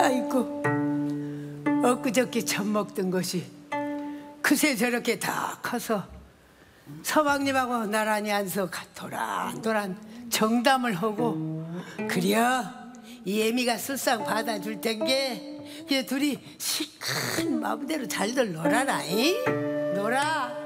아이고, 엊그저께 젖 먹던 것이 그새 저렇게 다 커서 서방님하고 나란히 앉아서 도란도란 정담을 하고, 그려 이 애미가 술상 받아줄 텐게 그 둘이 시큰 마음대로 잘들 놀아라. 이? 놀아.